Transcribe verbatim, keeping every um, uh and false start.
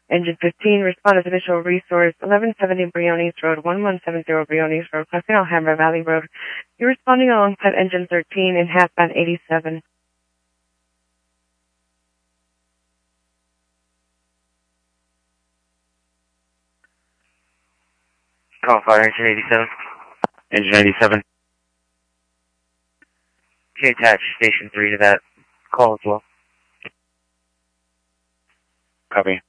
Engine fifteen, respond as initial resource, eleven seventy Briones Road, eleven seventy Briones Road, crossing Alhambra Valley Road. You're responding alongside engine thirteen in half band eighty-seven. Call fire, engine eighty-seven. Engine eighty-seven. Okay, attach station three to that call as well. Copy.